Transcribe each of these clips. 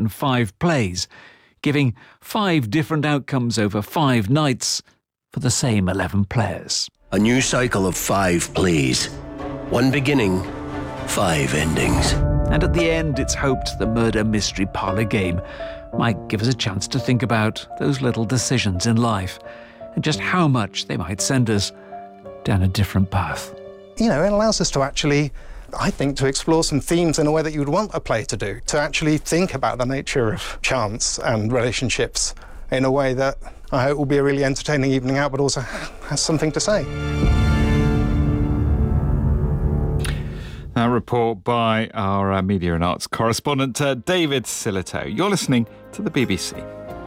written 5 plays, giving 5 different outcomes over 5 nights for the same 11 players. A new cycle of 5 plays. 1 beginning, 5 endings. And at the end, it's hoped the murder mystery parlour game might give us a chance to think about those little decisions in life and just how much they might send us down a different path. You know, it allows us to actually, I think, to explore some themes in a way that you would want a play to do, to actually think about the nature of chance and relationships in a way that I hope will be a really entertaining evening out, but also has something to say. That report by our media and arts correspondent, David Silito. You're listening to the BBC.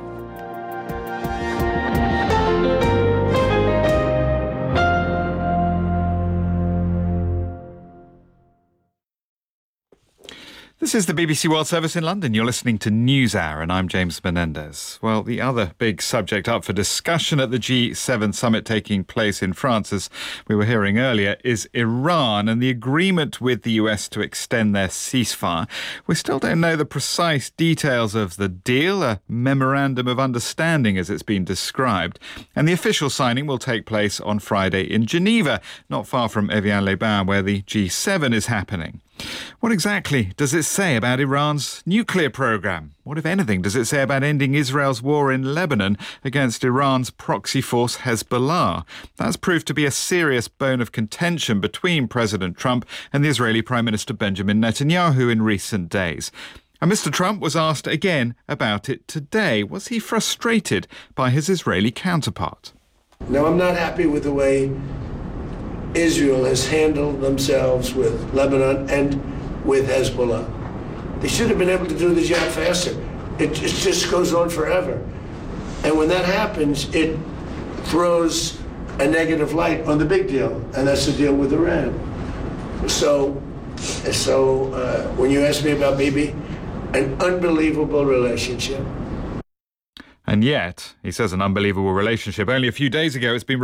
This is the BBC World Service in London. You're listening to NewsHour, and I'm James Menendez. Well, the other big subject up for discussion at the G7 summit taking place in France, as we were hearing earlier, is Iran and the agreement with the US to extend their ceasefire. We still don't know the precise details of the deal, a memorandum of understanding as it's been described. And the official signing will take place on Friday in Geneva, not far from Evian-les-Bains, where the G7 is happening. What exactly does it say about Iran's nuclear program? What, if anything, does it say about ending Israel's war in Lebanon against Iran's proxy force Hezbollah? That's proved to be a serious bone of contention between President Trump and the Israeli Prime Minister Benjamin Netanyahu in recent days. And Mr. Trump was asked again about it today. Was he frustrated by his Israeli counterpart? No, I'm not happy with the way Israel has handled themselves with Lebanon and with Hezbollah. They should have been able to do the job faster. It just goes on forever. And when that happens, it throws a negative light on the big deal, and that's the deal with Iran. So when you ask me about Bibi, an unbelievable relationship. And yet, he says an unbelievable relationship. Only a few days ago, it's been